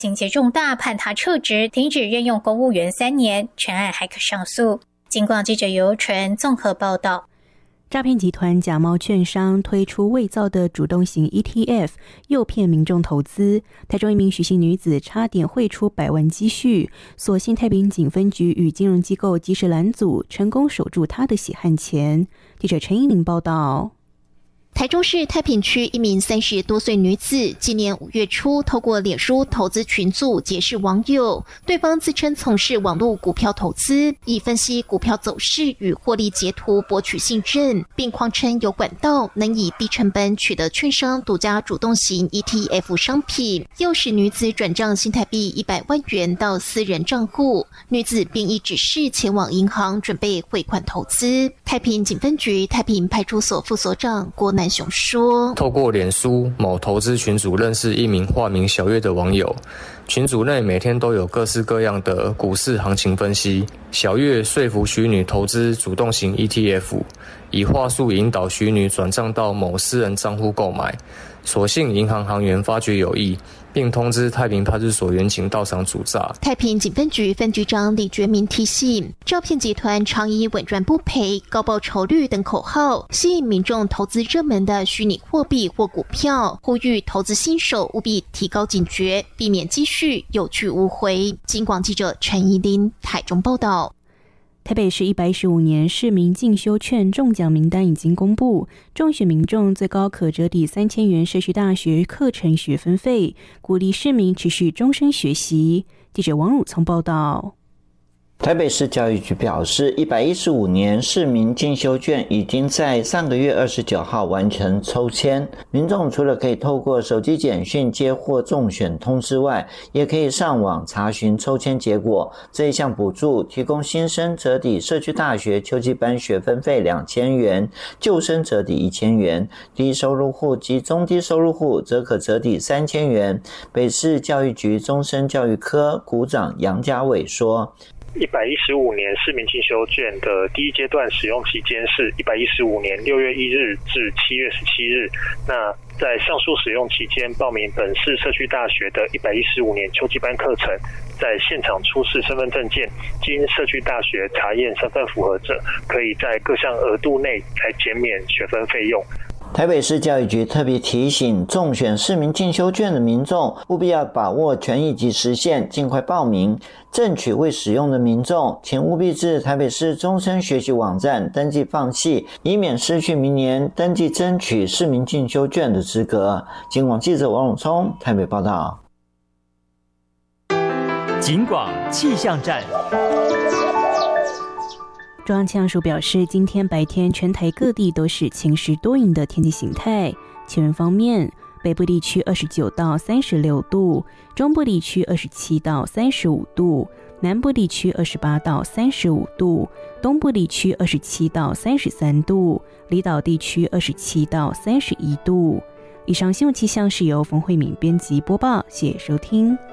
情节重大，判他撤职，停止任用公务员3年，全案还可上诉。警广记者尤纯综合报道。 诈骗集团假冒券商推出伪造的主动型 ETF， 诱骗民众投资。台中一名许姓女子差点汇出百万积蓄，所幸太平警分局与金融机构及时拦阻，成功守住她的血汗钱。记者陈依玲报道。 台中市太平区一名30多岁女子，今年5月初透过脸书投资群组结识网友，对方自称从事网络股票投资，以分析股票走势与获利截图博取信任，并谎称有管道能以低成本取得券商独家主动型 ETF 商品，诱使女子转账新台币100万元到私人账户，女子便依指示前往银行准备汇款投资。太平警分局太平派出所副所长郭南雄说， 透过脸书某投资群组认识一名化名小月的网友，群组内每天都有各式各样的股市行情分析。小月说服许女投资主动型 ETF， 以话术引导许女转账到某私人账户购买。所幸银行行员发觉有异，并通知太平派出所员警到场阻诈。 太平警分局分局长李觉明提醒，诈骗集团常以稳赚不赔、高报酬率等口号吸引民众投资热门的虚拟货币或股票，呼吁投资新手务必提高警觉，避免积蓄有去无回。警广记者陈怡琳台中报道。 台北市115年市民进修券中奖名单已经公布，中选民众最高可折抵3000元社区大学课程学分费，鼓励市民持续终身学习。记者王汝聪报道。 台北市教育局表示，115年市民进修券已经在上个月29号完成抽签。民众除了可以透过手机简讯接获中选通知外，也可以上网查询抽签结果。这一项补助提供新生折抵社区大学秋季班学分费2000元，旧生折抵1000元，低收入户及中低收入户则可折抵3000元。北市教育局终身教育科股长杨家伟说 ，115年市民进修券的第一阶段使用期间是115年6月1日至7月17日。那在上述使用期间报名本市社区大学的115年秋季班课程，在现场出示身份证件，经社区大学查验身份符合者，可以在各项额度内来减免学分费用。 台北市教育局特别提醒中选市民进修券的民众，务必要把握权益及时限，尽快报名。争取未使用的民众，请务必至台北市终身学习网站登记放弃，以免失去明年登记争取市民进修券的资格。警广记者王永聪台北报道。 警广气象站。 中央气象署表示，今天白天全台各地都是晴时多云的天气形态。气温方面，北部地区29到36度，中部地区27到35度，南部地区28到35度，东部地区27到33度，离岛地区27到31度。以上新闻气象是由冯慧敏编辑播报，谢谢收听。